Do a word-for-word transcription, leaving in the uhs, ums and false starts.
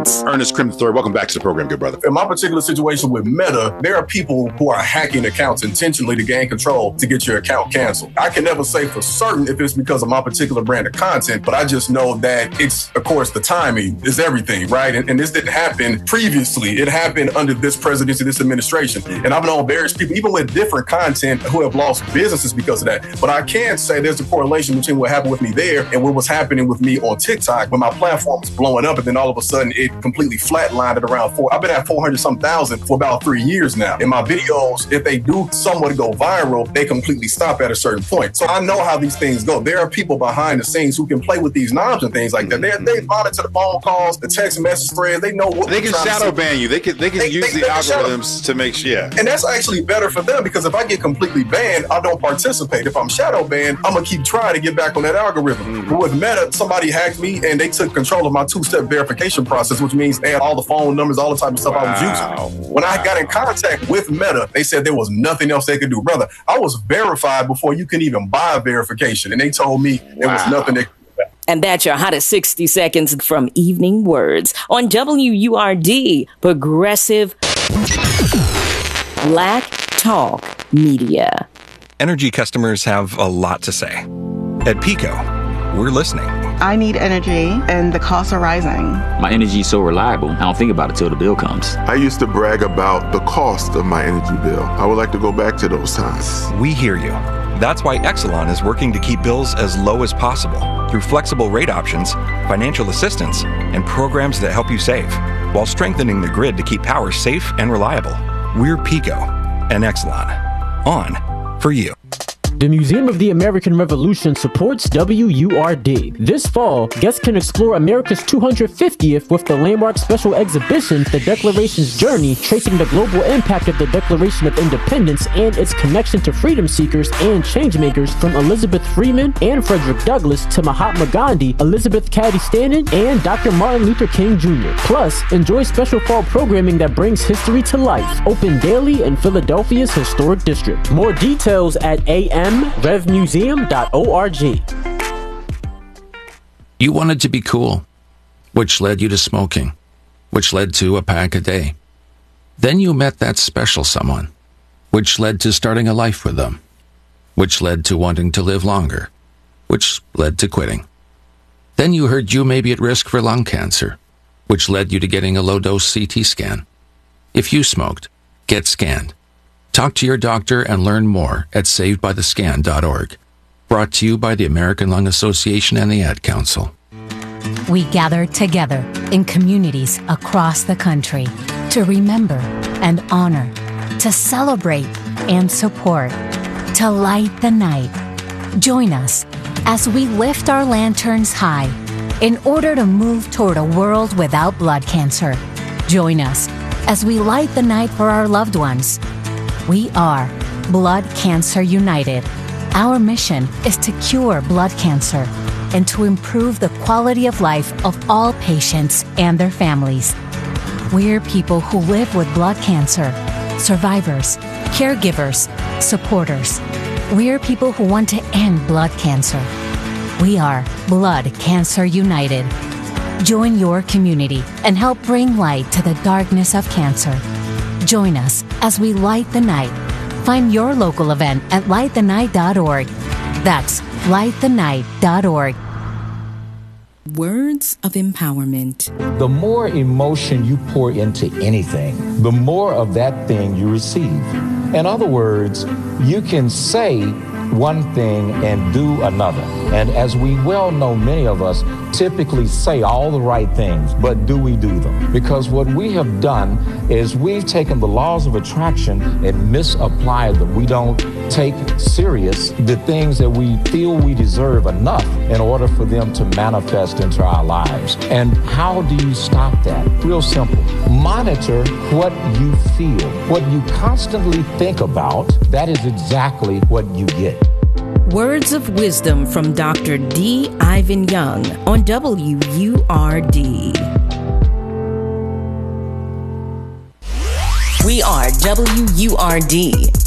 Sports. Ernest Krim the third, welcome back to the program, good brother. In my particular situation with Meta, there are people who are hacking accounts intentionally to gain control to get your account canceled. I can never say for certain if it's because of my particular brand of content, but I just know that it's, of course, the timing is everything, right? And, and this didn't happen previously. It happened under this presidency, this administration. And I've known various people, even with different content, who have lost businesses because of that. But I can say there's a correlation between what happened with me there and what was happening with me on TikTok when my platform was blowing up and then all of a sudden it completely flatlined at around four. I've been at four hundred some thousand for about three years now. And my videos, if they do somewhat go viral, they completely stop at a certain point. So I know how these things go. There are people behind the scenes who can play with these knobs and things like that. They they monitor the phone calls, the text message threads. They know what they can shadow ban you. They can they can they, use they, the they algorithms to make sure. Yeah. And that's actually better for them because if I get completely banned, I don't participate. If I'm shadow banned, I'm gonna keep trying to get back on that algorithm. Mm-hmm. But with Meta, somebody hacked me and they took control of my two-step verification process, which means they had all the phone numbers, all the type of stuff wow. I was using. When wow. I got in contact with Meta, they said there was nothing else they could do. Brother, I was verified before you can even buy verification. And they told me there wow. was nothing they could do. And that's your hottest sixty seconds from Evening Words on W U R D, Progressive Black Talk Media. Energy customers have a lot to say. At PECO, we're listening. I need energy, and the costs are rising. My energy is so reliable, I don't think about it till the bill comes. I used to brag about the cost of my energy bill. I would like to go back to those times. We hear you. That's why Exelon is working to keep bills as low as possible through flexible rate options, financial assistance, and programs that help you save, while strengthening the grid to keep power safe and reliable. We're PECO and Exelon. On for you. The Museum of the American Revolution supports W U R D. This fall, guests can explore America's two hundred fiftieth with the landmark special exhibition, The Declaration's Journey, tracing the global impact of the Declaration of Independence and its connection to freedom seekers and changemakers from Elizabeth Freeman and Frederick Douglass to Mahatma Gandhi, Elizabeth Cady Stanton, and Doctor Martin Luther King Junior Plus, enjoy special fall programming that brings history to life. Open daily in Philadelphia's historic district. More details at A M rev museum dot org. You wanted to be cool, which led you to smoking, which led to a pack a day. Then you met that special someone, which led to starting a life with them, which led to wanting to live longer, which led to quitting. Then you heard you may be at risk for lung cancer, which led you to getting a low-dose C T scan. If you smoked, get scanned. Talk to your doctor and learn more at saved by the scan dot org. Brought to you by the American Lung Association and the Ad Council. We gather together in communities across the country to remember and honor, to celebrate and support, to light the night. Join us as we lift our lanterns high in order to move toward a world without blood cancer. Join us as we light the night for our loved ones. We are Blood Cancer United. Our mission is to cure blood cancer and to improve the quality of life of all patients and their families. We're people who live with blood cancer, survivors, caregivers, supporters. We're people who want to end blood cancer. We are Blood Cancer United. Join your community and help bring light to the darkness of cancer. Join us as we light the night. Find your local event at light the night dot org. That's light the night dot org. Words of empowerment. The more emotion you pour into anything, the more of that thing you receive. In other words, you can say one thing and do another. And as we well know, many of us typically say all the right things, but do we do them? Because what we have done is we've taken the laws of attraction and misapplied them. We don't take serious the things that we feel we deserve enough in order for them to manifest into our lives. And how do you stop that? Real simple. Monitor what you feel. What you constantly think about, that is exactly what you get. Words of wisdom from Doctor D. Ivan Young on W U R D. We are W U R D,